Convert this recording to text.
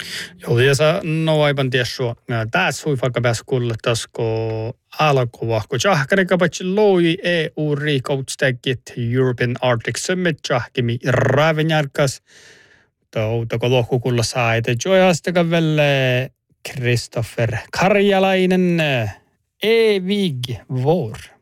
Joo, ja sa no aivan tiesua. Tässä hui vaikka pääs kuulla tasko alkua, kun jahkarikapatsi loi EU-riikoutstekit European Arctic Summit jahkimi ravenjärkas. Toutako lohkukulla saite joihastakaan velle Kristoffer Karjalainen evig vår.